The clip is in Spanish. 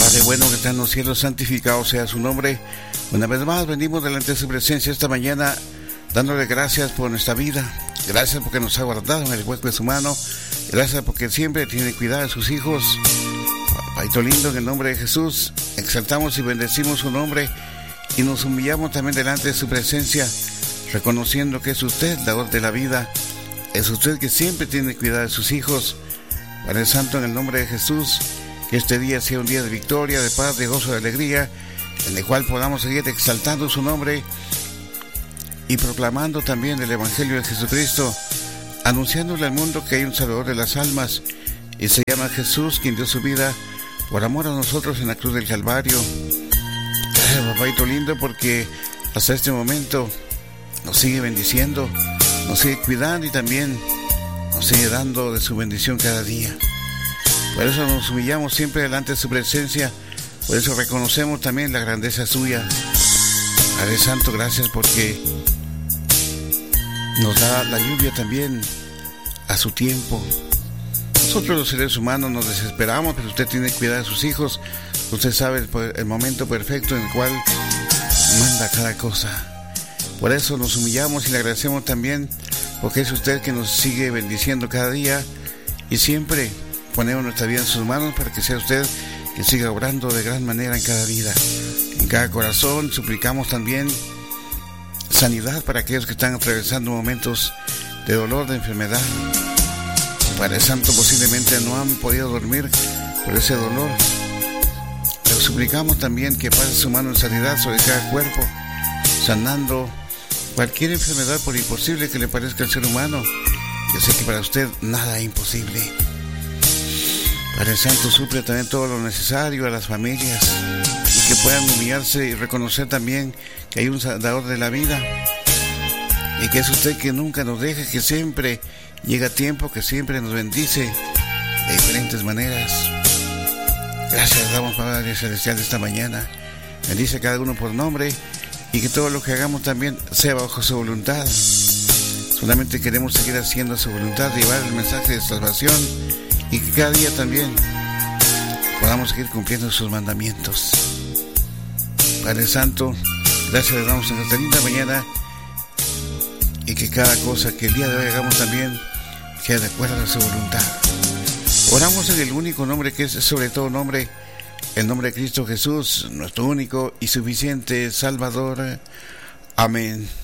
Padre bueno que está en los cielos, santificado sea su nombre. Una vez más venimos delante de su presencia esta mañana, dándole gracias por nuestra vida. Gracias porque nos ha guardado en el hueco de su mano. Gracias porque siempre tiene cuidado de sus hijos. Paito lindo, en el nombre de Jesús, exaltamos y bendecimos su nombre y nos humillamos también delante de su presencia, reconociendo que es usted, dador de la vida. Es usted que siempre tiene cuidado de sus hijos. Padre Santo, en el nombre de Jesús, que este día sea un día de victoria, de paz, de gozo, de alegría, en el cual podamos seguir exaltando su nombre y proclamando también el Evangelio de Jesucristo, anunciándole al mundo que hay un Salvador de las almas y se llama Jesús, quien dio su vida por amor a nosotros en la cruz del Calvario. Gracias, papaito lindo, porque hasta este momento nos sigue bendiciendo, nos sigue cuidando y también nos sigue dando de su bendición cada día. Por eso nos humillamos siempre delante de su presencia, por eso reconocemos también la grandeza suya. Padre Santo, gracias porque nos da la lluvia también a su tiempo. Nosotros los seres humanos nos desesperamos, pero usted tiene cuidado de sus hijos. Usted sabe el momento perfecto en el cual manda cada cosa. Por eso nos humillamos y le agradecemos también, porque es usted que nos sigue bendiciendo cada día y siempre ponemos nuestra vida en sus manos para que sea usted que siga obrando de gran manera en cada vida, en cada corazón. Suplicamos también sanidad para aquellos que están atravesando momentos de dolor, de enfermedad. Padre Santo, posiblemente no han podido dormir por ese dolor, pero suplicamos también que pase su mano en sanidad sobre cada cuerpo, sanando cualquier enfermedad, por imposible que le parezca al ser humano. Yo sé que para usted nada es imposible. Padre Santo, suple también todo lo necesario a las familias y que puedan humillarse y reconocer también que hay un dador de la vida y que es usted que nunca nos deja, que siempre llega a tiempo, que siempre nos bendice de diferentes maneras. Gracias damos, Padre Celestial, de esta mañana. Bendice a cada uno por nombre y que todo lo que hagamos también sea bajo su voluntad. Solamente queremos seguir haciendo su voluntad, llevar el mensaje de salvación y que cada día también podamos seguir cumpliendo sus mandamientos. Padre Santo, gracias le damos en esta linda mañana y que cada cosa que el día de hoy hagamos también sea de acuerdo a su voluntad. Oramos en el único nombre que es sobre todo nombre, el nombre de Cristo Jesús, nuestro único y suficiente Salvador. Amén.